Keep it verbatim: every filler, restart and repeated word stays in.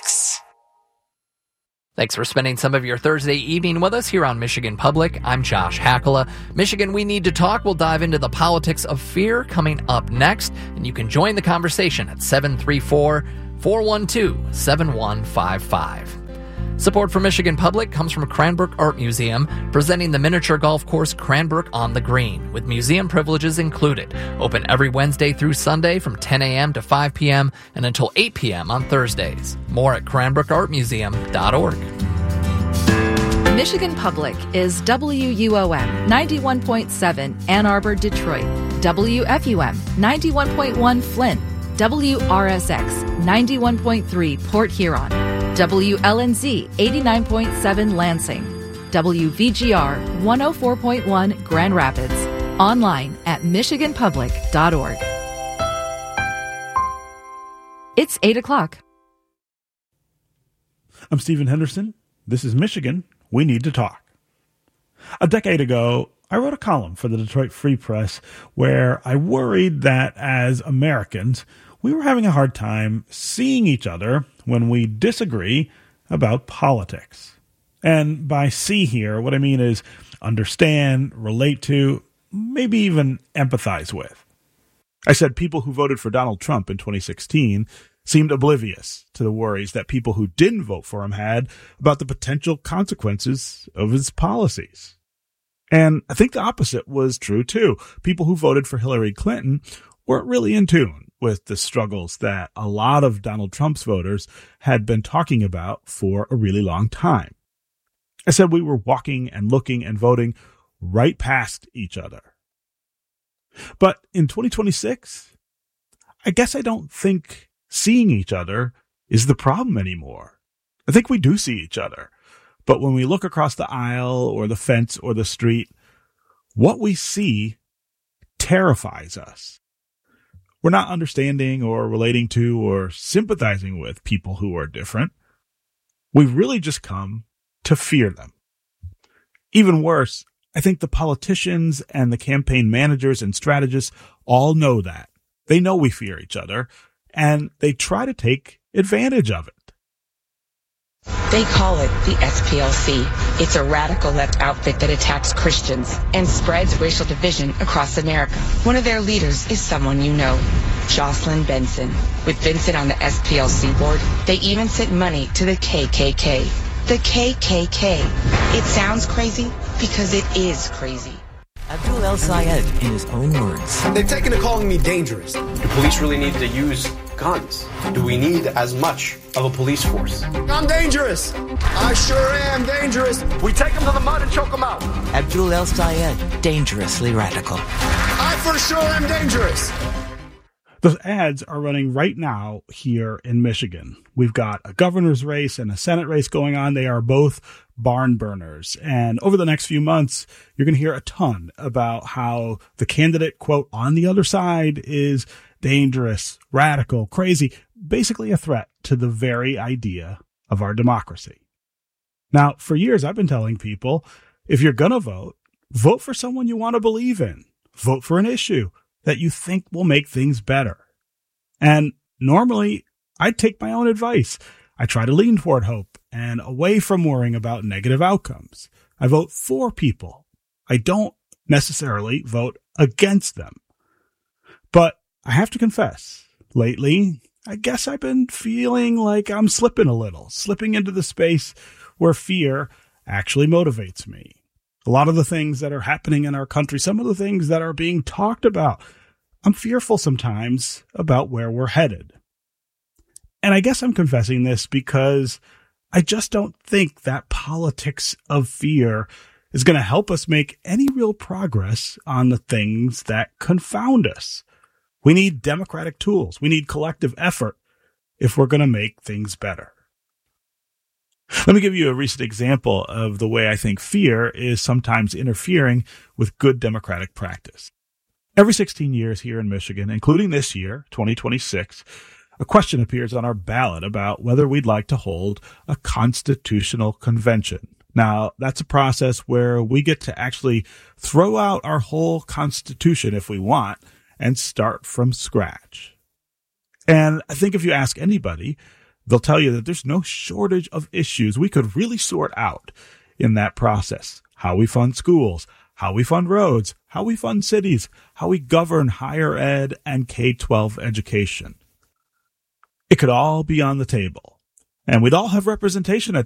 Politics. Thanks for spending some of your Thursday evening with us here on Michigan Public. I'm Josh Hakala. Michigan We Need to Talk. We'll dive into the politics of fear coming up next, and you can join the conversation at seven three four, four one two, seven one five five. Support for Michigan Public comes from Cranbrook Art Museum, presenting the miniature golf course Cranbrook on the Green, with museum privileges included. Open every Wednesday through Sunday from ten a.m. to five p.m. and until eight p.m. on Thursdays. More at cranbrook art museum dot org. Michigan Public is W U O M ninety-one point seven Ann Arbor, Detroit, W F U M ninety-one point one Flint, W R S X ninety-one point three Port Huron, W L N Z eighty-nine point seven Lansing, W V G R one oh four point one Grand Rapids. Online at michigan public dot org. It's eight o'clock. I'm Stephen Henderson. This is Michigan We Need to Talk. A decade ago, I wrote a column for the Detroit Free Press where I worried that as Americans, we were having a hard time seeing each other when we disagree about politics. And by see here, what I mean is understand, relate to, maybe even empathize with. I said people who voted for Donald Trump in twenty sixteen seemed oblivious to the worries that people who didn't vote for him had about the potential consequences of his policies. And I think the opposite was true too. People who voted for Hillary Clinton weren't really in tune with the struggles that a lot of Donald Trump's voters had been talking about for a really long time. I said we were walking and looking and voting right past each other. But in twenty twenty-six, I guess I don't think seeing each other is the problem anymore. I think we do see each other. But when we look across the aisle or the fence or the street, what we see terrifies us. We're not understanding or relating to or sympathizing with people who are different. We've really just come to fear them. Even worse, I think the politicians and the campaign managers and strategists all know that. They know we fear each other, and they try to take advantage of it. They call it the S P L C. It's a radical left outfit that attacks Christians and spreads racial division across America. One of their leaders is someone you know, Jocelyn Benson. With Vincent on the S P L C board, they even sent money to the K K K. The K K K. It sounds crazy because it is crazy. Abdul El Sayed in his own words. They've taken to calling me dangerous. Do police really need to use guns? Do we need as much of a police force? I'm dangerous. I sure am dangerous. We take them to the mud and choke them out. Abdul El Sayed, dangerously radical. I for sure am dangerous. Those ads are running right now here in Michigan. We've got a governor's race and a Senate race going on. They are both barn burners. And over the next few months, you're going to hear a ton about how the candidate, quote, on the other side is dangerous, radical, crazy, basically a threat to the very idea of our democracy. Now, for years, I've been telling people, if you're going to vote, vote for someone you want to believe in. Vote for an issue that you think will make things better. And normally, I take my own advice. I try to lean toward hope and away from worrying about negative outcomes. I vote for people. I don't necessarily vote against them. But I have to confess, lately, I guess I've been feeling like I'm slipping a little, slipping into the space where fear actually motivates me. A lot of the things that are happening in our country, some of the things that are being talked about, I'm fearful sometimes about where we're headed. And I guess I'm confessing this because I just don't think that politics of fear is going to help us make any real progress on the things that confound us. We need democratic tools. We need collective effort if we're going to make things better. Let me give you a recent example of the way I think fear is sometimes interfering with good democratic practice. Every sixteen years here in Michigan, including this year, twenty twenty-six, a question appears on our ballot about whether we'd like to hold a constitutional convention. Now, that's a process where we get to actually throw out our whole constitution if we want and start from scratch. And I think if you ask anybody, They'll tell you that there's no shortage of issues we could really sort out in that process. How we fund schools, how we fund roads, how we fund cities, how we govern higher ed and K twelve education. It could all be on the table, and we'd all have representation at